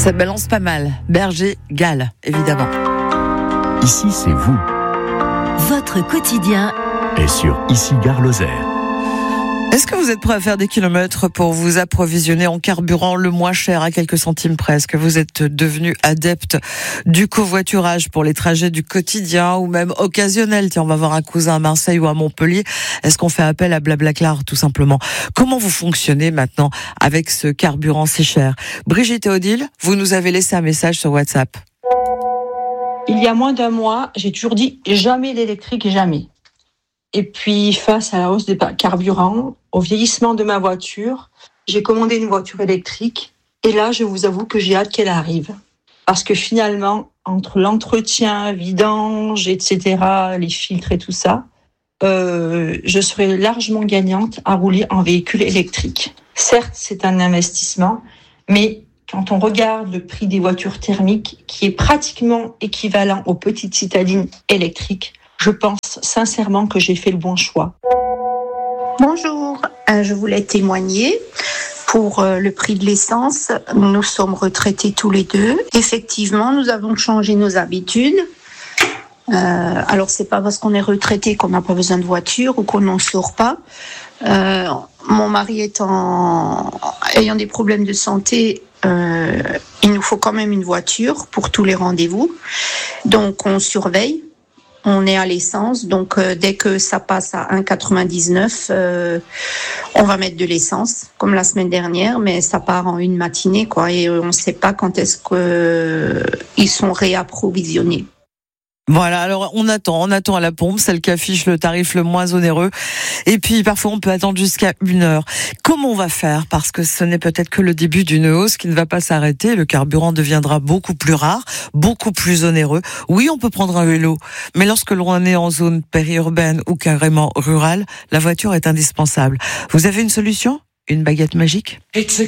Ça balance pas mal. Berger, Gall, évidemment. Ici, c'est vous. Votre quotidien Et sur Ici Gare Lozère. Est-ce que vous êtes prêt à faire des kilomètres pour vous approvisionner en carburant le moins cher à quelques centimes près? Est-ce que vous êtes devenu adepte du covoiturage pour les trajets du quotidien ou même occasionnels? Tiens, on va voir un cousin à Marseille ou à Montpellier. Est-ce qu'on fait appel à Blablacar tout simplement? Comment vous fonctionnez maintenant avec ce carburant si cher? Brigitte et Odile, vous nous avez laissé un message sur WhatsApp. Il y a moins d'un mois, j'ai toujours dit jamais l'électrique, jamais. Et puis, face à la hausse des carburants, au vieillissement de ma voiture, j'ai commandé une voiture électrique. Et là, je vous avoue que j'ai hâte qu'elle arrive. Parce que finalement, entre l'entretien, vidange, etc., les filtres et tout ça, je serai largement gagnante à rouler en véhicule électrique. Certes, c'est un investissement, mais quand on regarde le prix des voitures thermiques, qui est pratiquement équivalent aux petites citadines électriques, je pense sincèrement que j'ai fait le bon choix. Bonjour, je voulais témoigner pour le prix de l'essence. Nous sommes retraités tous les deux. Effectivement, nous avons changé nos habitudes. Alors, c'est pas parce qu'on est retraité qu'on n'a pas besoin de voiture ou qu'on n'en sort pas. Mon mari ayant des problèmes de santé, il nous faut quand même une voiture pour tous les rendez-vous. Donc, on surveille. On est à l'essence, donc dès que ça passe à 1,99, on va mettre de l'essence, comme la semaine dernière, mais ça part en une matinée, quoi, et on ne sait pas quand est-ce qu'ils sont réapprovisionnés. Voilà, alors on attend à la pompe, celle qui affiche le tarif le moins onéreux. Et puis parfois on peut attendre jusqu'à 1 heure. Comment on va faire? Parce que ce n'est peut-être que le début d'une hausse qui ne va pas s'arrêter. Le carburant deviendra beaucoup plus rare, beaucoup plus onéreux. Oui, on peut prendre un vélo, mais lorsque l'on est en zone périurbaine ou carrément rurale, la voiture est indispensable. Vous avez une solution? Une baguette magique?